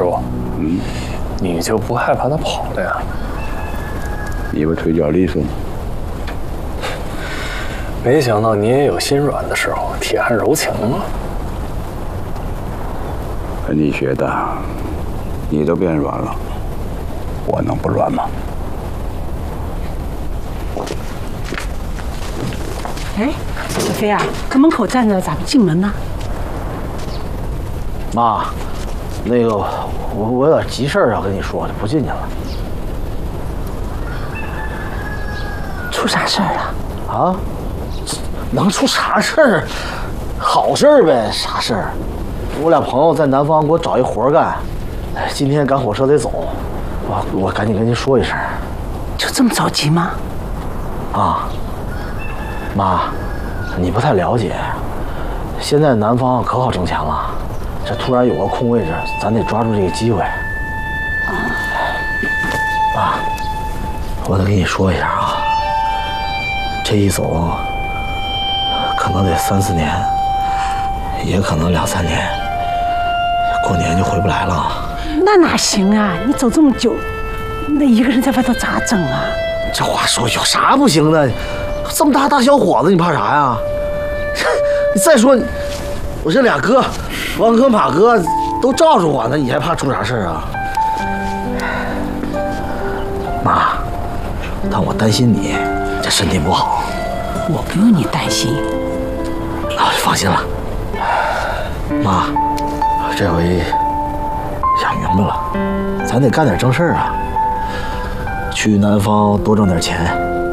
傅，你就不害怕他跑了呀？ 你不腿脚利索吗？ 没想到你也有心软的时候，铁汉柔情啊！ 和你学的，你都变软了，我能不软吗？ 哎，小飞啊，搁门口站着，咋不进门呢？ 妈，那个我有点急事要跟你说，就不进去了。 出啥事儿了？ 啊？能出啥事儿？好事儿呗，啥事儿？我俩朋友在南方给我找一活干，今天赶火车得走，我赶紧跟您说一声。 就这么着急吗？ 啊，妈，你不太了解，现在南方可好挣钱了，这突然有个空位置，咱得抓住这个机会。妈，我得跟你说一下啊，这一走，可能得3、4年，也可能2、3年，过年就回不来了。 那哪行啊！你走这么久，那一个人在外头咋整啊？ 这话说有啥不行的？这么大小伙子，你怕啥呀？再说，我这俩哥，王哥、马哥都罩着我呢，你还怕出啥事儿啊？妈，但我担心你这身体不好。 我不用你担心。 那我就放心了。妈，这回想明白了，咱得干点正事儿啊。去南方多挣点钱。